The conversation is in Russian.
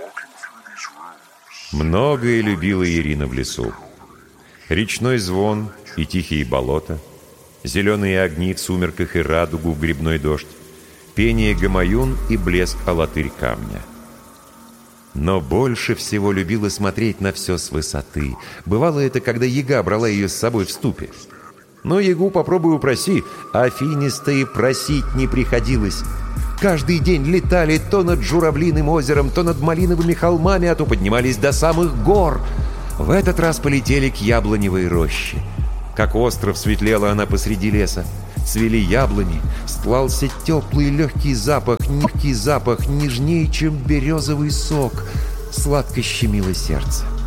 Многое любила Ирина в лесу. Речной звон и тихие болота, зеленые огни в сумерках и радугу в грибной дождь, пение гамаюн и блеск алатырь камня. Но больше всего любила смотреть на все с высоты. Бывало это, когда яга брала ее с собой в ступе. Но ягу попробуй упроси, а Афинистой просить не приходилось. Каждый день летали то над Журавлиным озером, то над Малиновыми холмами, а то поднимались до самых гор. В этот раз полетели к яблоневой роще. Как остров светлела она посреди леса. Цвели яблони, стлался теплый легкий запах, нежнее, чем березовый сок. Сладко щемило сердце.